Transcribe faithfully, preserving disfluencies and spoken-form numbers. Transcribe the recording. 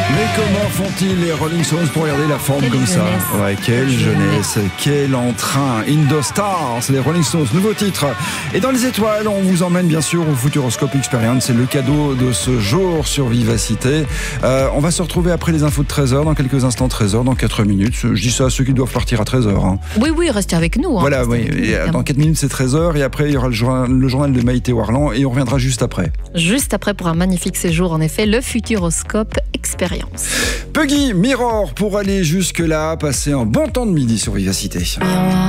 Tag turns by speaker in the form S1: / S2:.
S1: Mais comment font-ils les Rolling Stones pour garder la forme
S2: Quelle
S1: comme
S2: jeunesse.
S1: ça? Ouais, quelle jeunesse, quel entrain. In the Stars, les Rolling Stones, nouveau titre. Et dans les étoiles, on vous emmène bien sûr au Futuroscope Experience. C'est le cadeau de ce jour sur Vivacité. Euh, on va se retrouver après les infos de treize heures, dans quelques instants treize heures, dans quatre minutes. Je dis ça à ceux qui doivent partir à treize heures. Hein.
S2: Oui, oui, restez avec nous. Hein,
S1: Voilà,
S2: restez
S1: oui.
S2: avec nous,
S1: Et
S2: évidemment.
S1: dans quatre minutes, c'est treize heures. Et après, il y aura le journal, le journal de Maïté Warland. Et on reviendra juste après.
S2: Juste après, pour un magnifique séjour, en effet, le Futuroscope Experience.
S1: Puggy Mirror pour aller jusque-là, passer un bon temps de midi sur Vivacité.